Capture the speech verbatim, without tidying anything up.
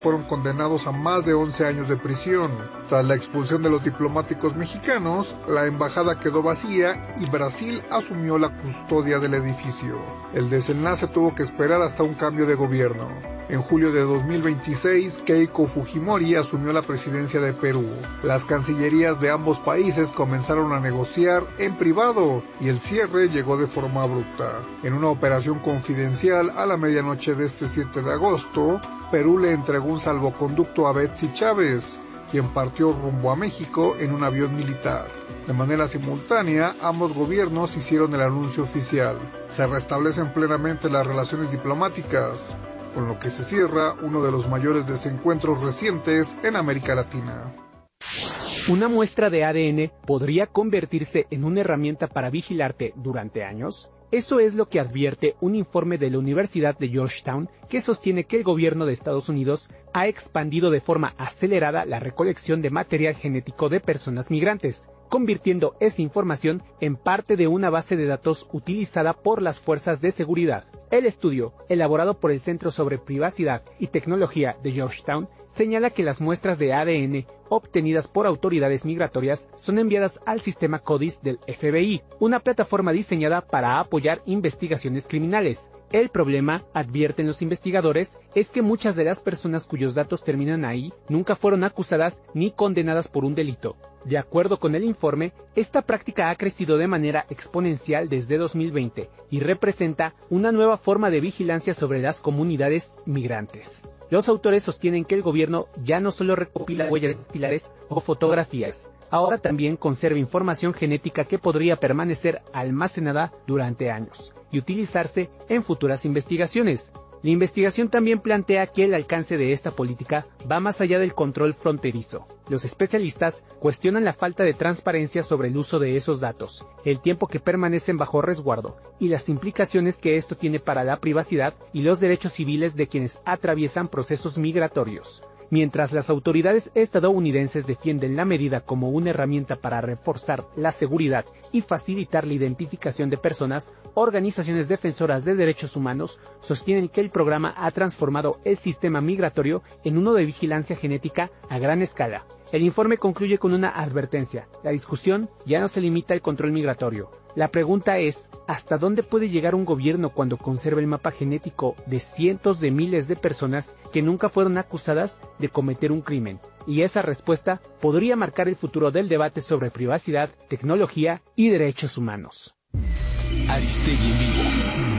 fueron condenados a más de once años de prisión. Tras la expulsión de los diplomáticos mexicanos, la embajada quedó vacía y Brasil asumió la custodia del edificio. El desenlace tuvo que esperar hasta un cambio de gobierno. En julio de dos mil veintiséis, Keiko Fujimori asumió la presidencia de Perú. Las cancillerías de ambos países comenzaron a negociar en privado y el cierre llegó de forma abrupta. En una operación confidencial a la medianoche de este siete de agosto, Perú le entregó un salvoconducto a Betsy Chávez, quien partió rumbo a México en un avión militar. De manera simultánea, ambos gobiernos hicieron el anuncio oficial. Se restablecen plenamente las relaciones diplomáticas, con lo que se cierra uno de los mayores desencuentros recientes en América Latina. ¿Una muestra de A D N podría convertirse en una herramienta para vigilarte durante años? Eso es lo que advierte un informe de la Universidad de Georgetown que sostiene que el gobierno de Estados Unidos ha expandido de forma acelerada la recolección de material genético de personas migrantes, convirtiendo esa información en parte de una base de datos utilizada por las fuerzas de seguridad. El estudio, elaborado por el Centro sobre Privacidad y Tecnología de Georgetown, señala que las muestras de A D N obtenidas por autoridades migratorias son enviadas al sistema CODIS del F B I, una plataforma diseñada para apoyar investigaciones criminales. El problema, advierten los investigadores, es que muchas de las personas cuyos datos terminan ahí nunca fueron acusadas ni condenadas por un delito. De acuerdo con el informe, esta práctica ha crecido de manera exponencial desde dos mil veinte y representa una nueva forma de vigilancia sobre las comunidades migrantes. Los autores sostienen que el gobierno ya no solo recopila huellas dactilares o fotografías, ahora también conserva información genética que podría permanecer almacenada durante años y utilizarse en futuras investigaciones. La investigación también plantea que el alcance de esta política va más allá del control fronterizo. Los especialistas cuestionan la falta de transparencia sobre el uso de esos datos, el tiempo que permanecen bajo resguardo y las implicaciones que esto tiene para la privacidad y los derechos civiles de quienes atraviesan procesos migratorios. Mientras las autoridades estadounidenses defienden la medida como una herramienta para reforzar la seguridad y facilitar la identificación de personas, organizaciones defensoras de derechos humanos sostienen que el programa ha transformado el sistema migratorio en uno de vigilancia genética a gran escala. El informe concluye con una advertencia: la discusión ya no se limita al control migratorio. La pregunta es, ¿hasta dónde puede llegar un gobierno cuando conserva el mapa genético de cientos de miles de personas que nunca fueron acusadas de cometer un crimen? Y esa respuesta podría marcar el futuro del debate sobre privacidad, tecnología y derechos humanos. Aristegui en vivo.